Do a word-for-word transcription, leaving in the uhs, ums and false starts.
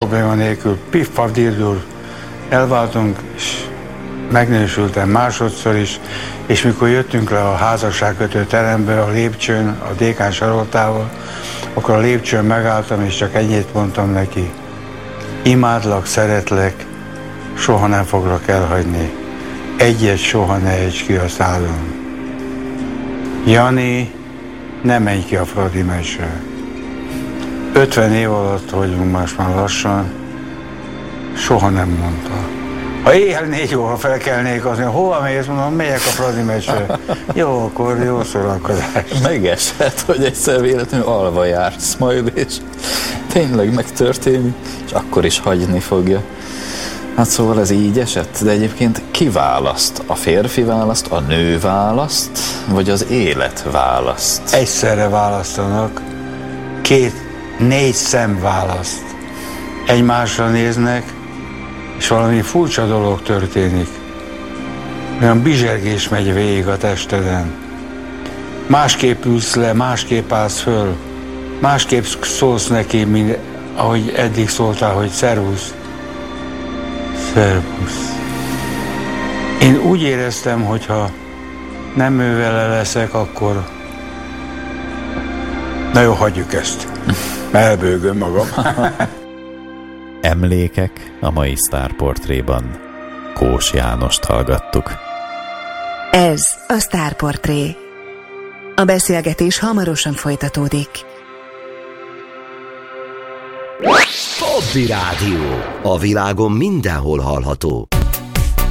probléma nélkül, piff-paff dirdur, elváltunk, és megnősültem másodszor is, és mikor jöttünk le a házasságkötő terembe a lépcsőn, a dékán Saroltával, akkor a lépcsőn megálltam, és csak ennyit mondtam neki: imádlak, szeretlek, soha nem foglak elhagyni. Egyet soha ne ejts ki a szádon. Jani, ne menj ki a Fradi meccsre. ötven év alatt vagyunk most már lassan, soha nem mondta. Ha éjjel négy óra felkelnék, azt mondja, hova mész? Mondom, megyek a Fradi meccsre. Jó, akkor jó szórakozás. Megesett, hogy egyszer véletlenül alva jársz majd, és tényleg megtörténik, és akkor is hagyni fogja. Hát szóval ez így esett, de egyébként ki választ? A férfi választ, a nő választ, vagy az élet választ? Egyszerre választanak, két, négy szem választ. Egymásra néznek, és valami furcsa dolog történik. Olyan bizsergés megy végig a testeden. Másképp ülsz le, másképp állsz föl, másképp szólsz neki, mint ahogy eddig szóltál, hogy szervusz. Szervusz. Én úgy éreztem, hogyha nem ő vele leszek, akkor... Na jó, hagyjuk ezt. Elbőgöm magam. Emlékek a mai Sztárportréban. Kós Jánost hallgattuk. Ez a Sztárportré. A beszélgetés hamarosan folytatódik. Poddi Rádió. A világon mindenhol hallható.